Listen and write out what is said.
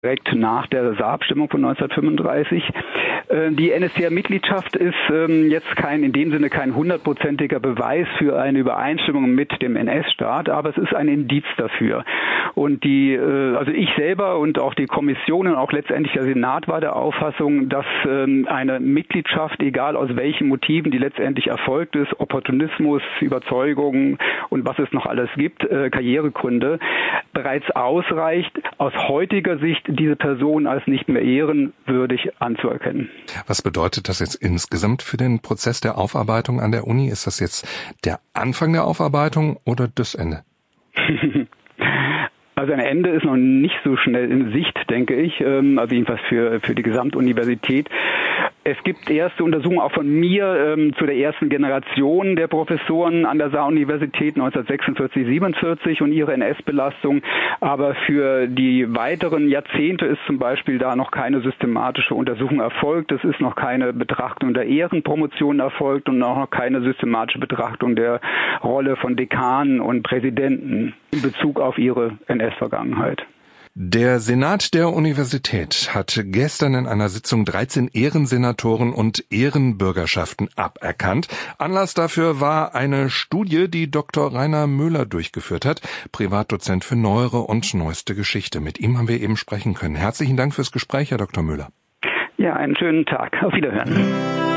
direkt nach der Saarabstimmung von 1935. Die NSDAP-Mitgliedschaft ist jetzt in dem Sinne kein 100%iger Beweis für eine Übereinstimmung mit dem NS-Staat, aber es ist ein Indiz dafür. Und also ich selber und auch die Kommission und auch letztendlich der Senat war der Auffassung, dass eine Mitgliedschaft, egal aus welchen Motiven die letztendlich erfolgt ist, Opportunismus, Überzeugung und was es noch alles gibt, Karrieregründe, bereits ausreicht, aus heutiger Sicht diese Person als nicht mehr ehrenwürdig anzuerkennen. Was bedeutet das jetzt insgesamt für den Prozess der Aufarbeitung an der Uni? Ist das jetzt der Anfang der Aufarbeitung oder das Ende? Also ein Ende ist noch nicht so schnell in Sicht, denke ich, also jedenfalls für die Gesamtuniversität. Es gibt erste Untersuchungen auch von mir zu der ersten Generation der Professoren an der Saar-Universität 1946, 47 und ihre NS-Belastung. Aber für die weiteren Jahrzehnte ist zum Beispiel da noch keine systematische Untersuchung erfolgt. Es ist noch keine Betrachtung der Ehrenpromotion erfolgt und auch noch keine systematische Betrachtung der Rolle von Dekanen und Präsidenten in Bezug auf ihre NS-Vergangenheit. Der Senat der Universität hat gestern in einer Sitzung 13 Ehrensenatoren und Ehrenbürgerschaften aberkannt. Anlass dafür war eine Studie, die Dr. Rainer Möhler durchgeführt hat, Privatdozent für neuere und neueste Geschichte. Mit ihm haben wir eben sprechen können. Herzlichen Dank fürs Gespräch, Herr Dr. Möhler. Ja, einen schönen Tag. Auf Wiederhören.